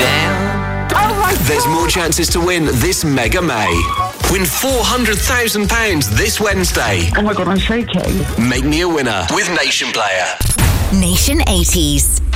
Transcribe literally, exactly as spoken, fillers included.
down. Oh my There's more chances to win this Mega May. Win four hundred thousand pounds this Wednesday. Oh my God, I'm shaking. Make me a winner with Nation Player. Nation eighties.